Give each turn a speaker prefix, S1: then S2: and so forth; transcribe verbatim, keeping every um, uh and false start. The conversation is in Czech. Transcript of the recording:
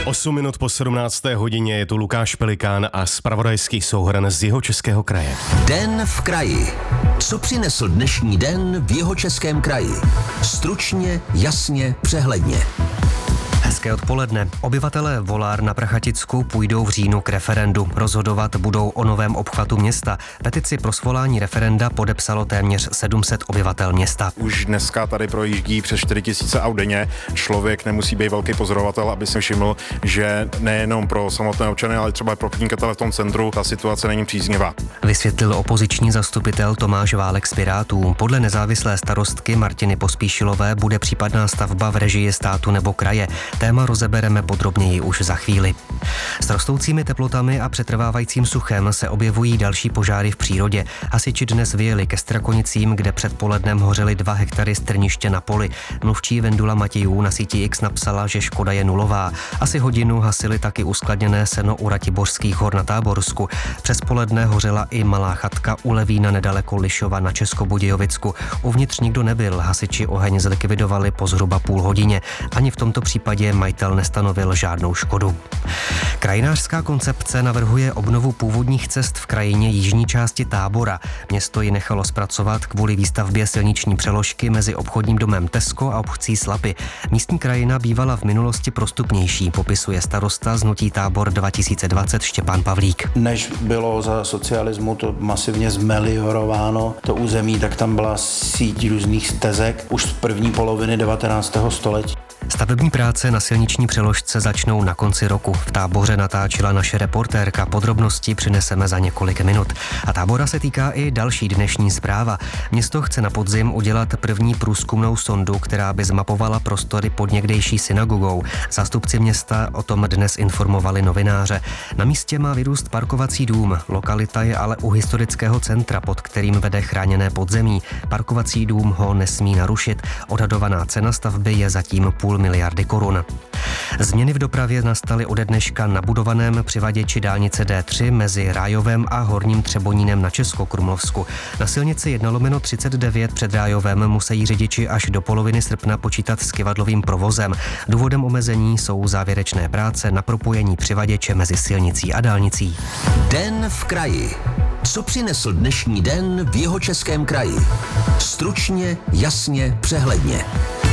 S1: osm minut po sedmnácté hodině je tu Lukáš Pelikán a zpravodajský souhrn z Jihočeského kraje.
S2: Den v kraji. Co přinesl dnešní den v Jihočeském kraji? Stručně, jasně, přehledně.
S3: Hezké odpoledne. Obyvatelé Volár na Prachaticku půjdou v říjnu k referendu. Rozhodovat budou o novém obchvatu města. Petici pro svolání referenda podepsalo téměř sedm set obyvatel města.
S4: Už dneska tady projíždí přes čtyři tisíce aut denně. Člověk nemusí být velký pozorovatel, aby si všiml, že nejenom pro samotné občany, ale třeba pro podnikatele v tom centru ta situace není příznivá.
S3: Vysvětlil opoziční zastupitel Tomáš Válek z Pirátů. Podle nezávislé starostky Martiny Pospíšilové bude případná stavba v režii státu nebo kraje. Téma rozebereme podrobněji už za chvíli. S rostoucími teplotami a přetrvávajícím suchem se objevují další požáry v přírodě. Hasiči dnes vyjeli ke Strakonicím, kde předpolednem hořely dva hektary strniště na poli. Mluvčí Vendula Matějů na síti X napsala, že škoda je nulová. Asi hodinu hasili taky uskladněné seno u Ratiborských hor na Táborsku. Přes poledne hořela i malá chatka u Levína nedaleko Lišova na Českobudějovicku. Uvnitř nikdo nebyl, hasiči oheň zlikvidovali po zhruba půl hodině. Ani v tomto případě majitel nestanovil žádnou škodu. Krajinářská koncepce navrhuje obnovu původních cest v krajině jižní části Tábora. Město ji nechalo zpracovat kvůli výstavbě silniční přeložky mezi obchodním domem Tesco a obcí Slapy. Místní krajina bývala v minulosti prostupnější, popisuje starosta z hnutí Tábor dva tisíce dvacet Štěpán Pavlík.
S5: Než bylo za socialismu to masivně zmeliorováno, to území, tak tam byla síť různých stezek už z první poloviny devatenáctého století.
S3: Stavební práce na silniční přeložce začnou na konci roku. V Táboře natáčela naše reportérka. Podrobnosti přineseme za několik minut. A Tábora se týká i další dnešní zpráva. Město chce na podzim udělat první průzkumnou sondu, která by zmapovala prostory pod někdejší synagogou. Zástupci města o tom dnes informovali novináře. Na místě má vyrůst parkovací dům. Lokalita je ale u historického centra, pod kterým vede chráněné podzemí. Parkovací dům ho nesmí narušit. Odhadovaná cena stavby je zatím půl miliardy korun. Změny v dopravě nastaly ode dneška na budovaném přivaděči dálnice D tři mezi Rájovem a Horním Třebonínem na Českokrumlovsku. Na silnici jedna lomeno třicet devět před Rájovem musí řidiči až do poloviny srpna počítat s kyvadlovým provozem. Důvodem omezení jsou závěrečné práce na propojení přivaděče mezi silnicí a dálnicí.
S2: Den v kraji. Co přinesl dnešní den v Jihočeském kraji? Stručně, jasně, přehledně.